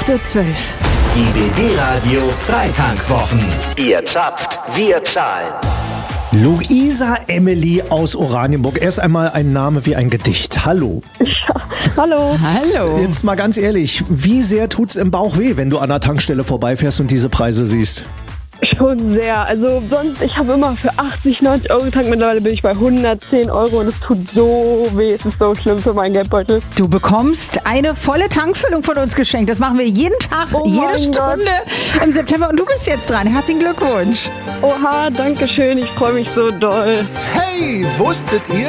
8.12 Uhr. Die BB-Radio Freitankwwochen. Ihr zapft, wir zahlen. Luisa Emily aus Oranienburg. Erst einmal ein Name wie ein Gedicht. Hallo. Ja, hallo. Hallo. Jetzt mal ganz ehrlich, wie sehr tut's im Bauch weh, wenn du an der Tankstelle vorbeifährst und diese Preise siehst? Schon sehr. Also sonst, ich habe immer für 80, 90 Euro getankt. Mittlerweile bin ich bei 110 Euro und es tut so weh. Es ist so schlimm für meinen Geldbeutel. Du bekommst eine volle Tankfüllung von uns geschenkt. Das machen wir jeden Tag, Oh jede mein Stunde im September. Und du bist jetzt dran. Herzlichen Glückwunsch. Oha, danke schön. Ich freue mich so doll. Hey, wusstet ihr,